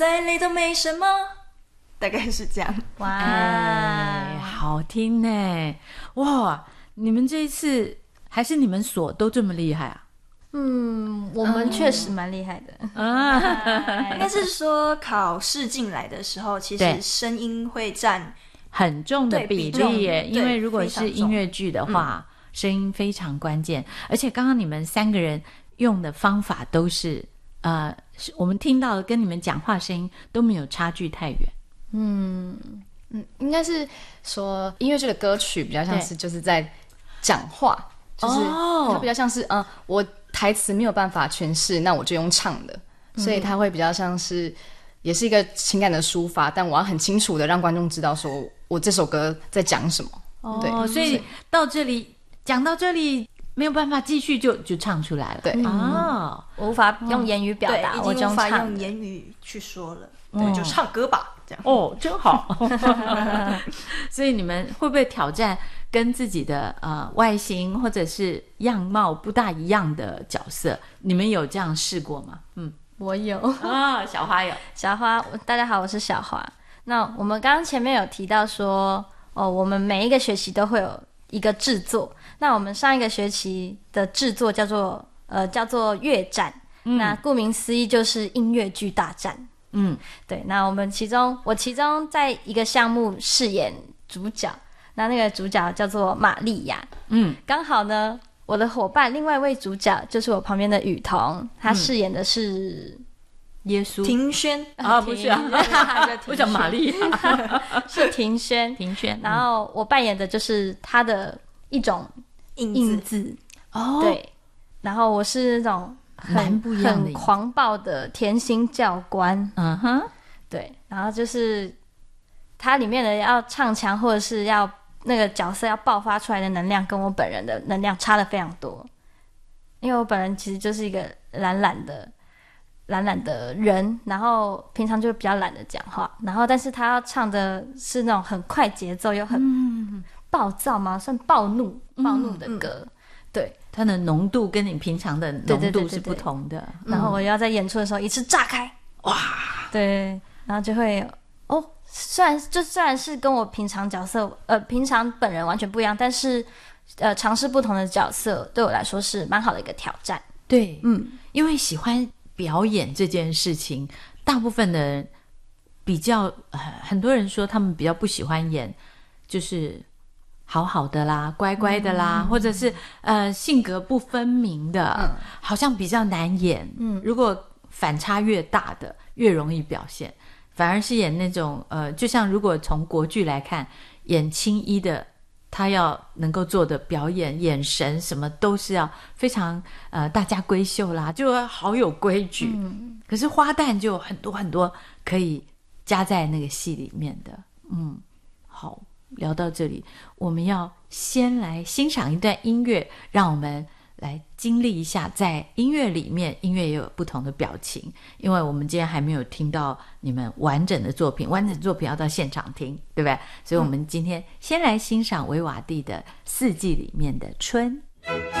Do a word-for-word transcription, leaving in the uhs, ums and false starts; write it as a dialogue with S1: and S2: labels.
S1: 再累都没什么，大概是这样。
S2: 哇、哎，好听呢！哇，你们这一次还是你们所都这么厉害啊？
S3: 嗯，我们确实蛮厉害的。
S1: 嗯、应该是说考试进来的时候，其实声音会占
S2: 很重的比例耶，因为如果是音乐剧的话，
S1: 嗯、
S2: 声音非常关键。而且刚刚你们三个人用的方法都是，呃，我们听到的跟你们讲话声音都没有差距太远。
S3: 嗯嗯，应该是说音乐剧的歌曲比较像是就是在讲话，就是它比较像是，嗯、呃，我台词没有办法诠释，那我就用唱的，所以它会比较像是，也是一个情感的抒发，但我要很清楚的让观众知道说我这首歌在讲什么。
S2: 哦，对，所以到这里讲到这里没有办法继续就就唱出来了。
S3: 对，
S2: 哦，
S3: 我无法用言语表达，
S1: 对，
S3: 我就
S1: 无法用言语去说了，对，
S2: 哦、
S1: 就唱歌吧，这样。
S2: 哦，真好。所以你们会不会挑战跟自己的呃外形或者是样貌不大一样的角色？你们有这样试过吗？嗯，
S3: 我有
S2: 啊、哦，小花有。
S3: 小花，大家好，我是小花。那我们刚刚前面有提到说，哦，我们每一个学期都会有一个制作。那我们上一个学期的制作叫做呃叫做乐战、嗯，那顾名思义就是音乐剧大战。
S2: 嗯，
S3: 对。那我们其中我其中在一个项目饰演主角。那那个主角叫做玛利亚，
S2: 嗯，
S3: 刚好呢，我的伙伴另外一位主角就是我旁边的雨桐，他饰演的是、
S2: 嗯、耶稣
S1: 庭轩
S2: 啊，不是啊，我讲玛利亚
S3: 是庭轩，
S2: 庭轩，
S3: 然后我扮演的就是他的一种印字
S2: 哦，
S3: 对，然后我是那种很
S2: 不一样的
S3: 很狂暴的甜心教官，
S2: 嗯哼，
S3: 对，然后就是它里面的要唱腔或者是要那个角色要爆发出来的能量跟我本人的能量差得非常多，因为我本人其实就是一个懒懒的懒懒的人，然后平常就比较懒得讲话，然后但是他要唱的是那种很快节奏又很暴躁嘛，算暴怒暴怒的歌、嗯、对，
S2: 它的浓度跟你平常的浓度是不同的，对对对对对，
S3: 然后我要在演出的时候一次炸开，
S2: 哇，
S3: 对，然后就会哦，虽然就虽然是跟我平常角色呃平常本人完全不一样，但是呃尝试不同的角色对我来说是蛮好的一个挑战。
S2: 对，
S3: 嗯，
S2: 因为喜欢表演这件事情，大部分的人比较、呃、很多人说他们比较不喜欢演就是好好的啦乖乖的啦、嗯、或者是呃性格不分明的、嗯、好像比较难演，嗯，如果反差越大的越容易表现，反而是演那种呃，就像如果从国剧来看，演青衣的，他要能够做的表演、眼神什么都是要非常呃大家闺秀啦，就好有规矩。嗯，可是花旦就有很多很多可以加在那个戏里面的。嗯，好，聊到这里，我们要先来欣赏一段音乐，让我们来经历一下在音乐里面，音乐也有不同的表情，因为我们今天还没有听到你们完整的作品，完整的作品要到现场听，对不对？所以我们今天先来欣赏维瓦蒂的四季里面的春。